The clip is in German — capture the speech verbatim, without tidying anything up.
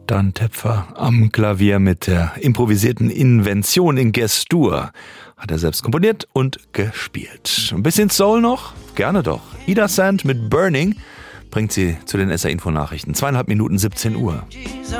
Dan Tepfer am Klavier mit der improvisierten Invention in G-Dur. Hat er selbst komponiert und gespielt. Ein bisschen Soul noch? Gerne doch. Ida Sand mit Burning bringt sie zu den S R-Info-Nachrichten. Zweieinhalb Minuten, siebzehn Uhr.